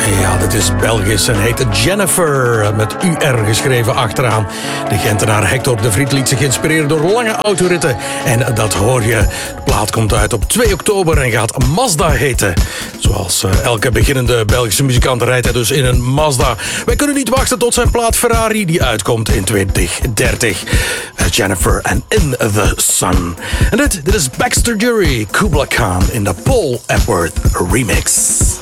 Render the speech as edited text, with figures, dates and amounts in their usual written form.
Ja, dit is Belgisch en heet Jennifer, met UR geschreven achteraan. De Gentenaar Hector de Vriet liet zich inspireren door lange autoritten. En dat hoor je. De plaat komt uit op 2 oktober en gaat Mazda heten. Zoals elke beginnende Belgische muzikant rijdt hij dus in een Mazda. Wij kunnen niet wachten tot zijn plaat Ferrari die uitkomt in 2030. Jennifer en In the Sun. En dit is Baxter Jury, Kubla Khan in de Paul Epworth remix.